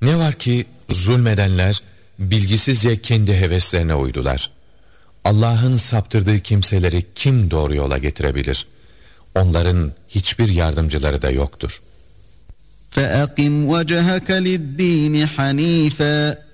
Ne var ki zulmedenler bilgisizce kendi heveslerine uydular. Allah'ın saptırdığı kimseleri kim doğru yola getirebilir? Onların hiçbir yardımcıları da yoktur. فَأَقِمْ وَجْهَكَ لِلدِّينِ حَنِيفًا